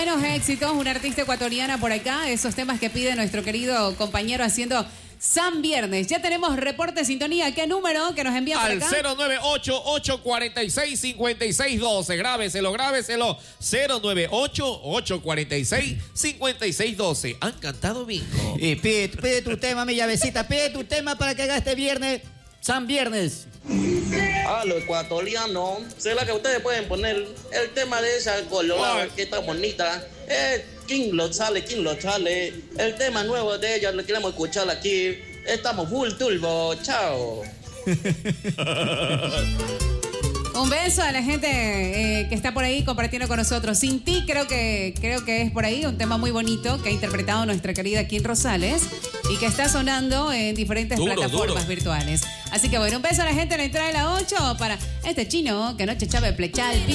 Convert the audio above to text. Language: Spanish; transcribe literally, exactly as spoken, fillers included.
Buenos éxitos, una artista ecuatoriana por acá, esos temas que pide nuestro querido compañero haciendo San Viernes. Ya tenemos reporte de sintonía. ¿Qué número que nos envía por Al acá? cero nueve ocho, ocho cuatro seis, cinco seis uno dos. Grábeselo, grábeselo. cero nueve ocho, ocho cuatro seis, cinco seis uno dos. Han cantado bingo. Y pide, pide tu tema, mi llavecita. Pide tu tema para que haga este viernes, San Viernes. A los ecuatorianos, ¿será que ustedes pueden poner el tema de esa colorada que está bonita? Eh, ¿Quién lo sale? ¿Quién lo sale? El tema nuevo de ella lo queremos escuchar aquí. Estamos full turbo. Chao. Un beso a la gente eh, que está por ahí compartiendo con nosotros. Sin ti creo que, creo que es por ahí un tema muy bonito que ha interpretado nuestra querida Kim Rosales y que está sonando en diferentes Duro, plataformas duro. virtuales. Así que bueno, un beso a la gente en la entrada de la ocho para este chino que noche chave plechal.